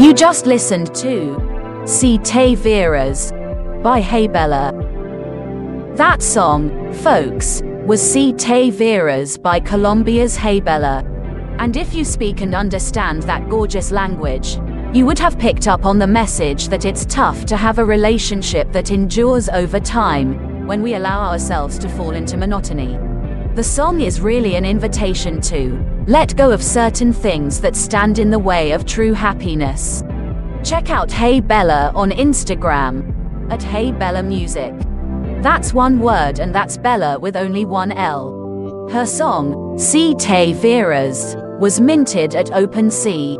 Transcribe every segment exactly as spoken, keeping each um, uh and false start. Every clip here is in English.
You just listened to Si Te Veras by Hey Bella. That song, folks, was Si Te Veras by Colombia's Hey Bella. And if you speak and understand that gorgeous language, you would have picked up on the message that it's tough to have a relationship that endures over time when we allow ourselves to fall into monotony. The song is really an invitation to let go of certain things that stand in the way of true happiness. Check out Hey Bella on Instagram at Hey Bella Music. That's one word, and that's Bella with only one L. Her song, Si Te Veras, was minted at OpenSea.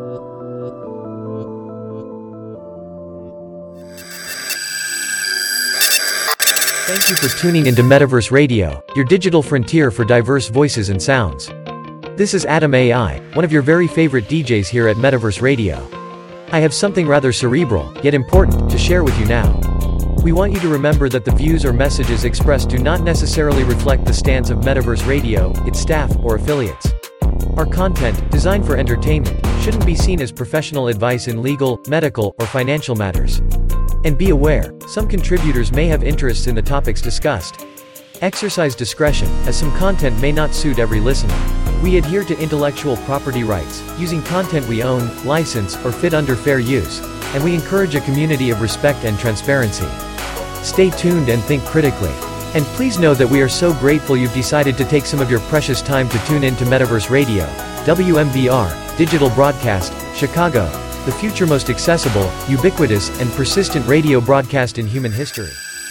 Thank you for tuning into Metaverse Radio, your digital frontier for diverse voices and sounds. This is Adam A I, one of your very favorite D Js here at Metaverse Radio. I have something rather cerebral, yet important, to share with you now. We want you to remember that the views or messages expressed do not necessarily reflect the stance of Metaverse Radio, its staff, or affiliates. Our content, designed for entertainment, shouldn't be seen as professional advice in legal, medical, or financial matters. And be aware, some contributors may have interests in the topics discussed. Exercise discretion, as some content may not suit every listener. We adhere to intellectual property rights, using content we own, license, or fit under fair use, and we encourage a community of respect and transparency. Stay tuned and think critically. And please know that we are so grateful you've decided to take some of your precious time to tune in to Metaverse Radio, W M V R, Digital Broadcast, Chicago, the future most accessible, ubiquitous, and persistent radio broadcast in human history.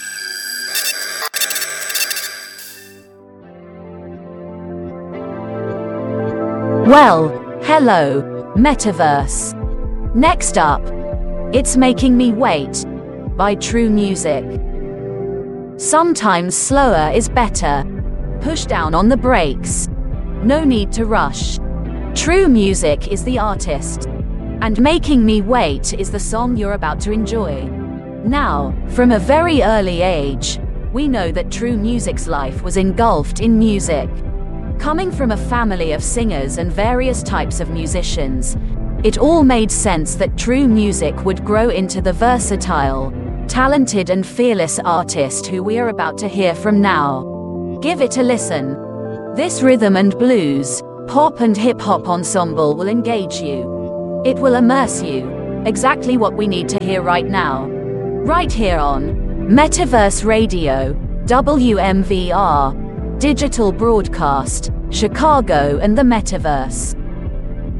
Well, hello, Metaverse. Next up, It's Making Me Wait by True Music. Sometimes slower is better. Push down on the brakes. No need to rush. True Music is the artist, and Making Me Wait is the song you're about to enjoy. Now, from a very early age, we know that True Music's life was engulfed in music. Coming from a family of singers and various types of musicians, it all made sense that True Music would grow into the versatile, talented and fearless artist who we are about to hear from now. Give it a listen. This rhythm and blues, pop and hip-hop ensemble will engage you. It will immerse you. Exactly what we need to hear right now. Right here on Metaverse Radio, W M V R, Digital Broadcast, Chicago and the Metaverse.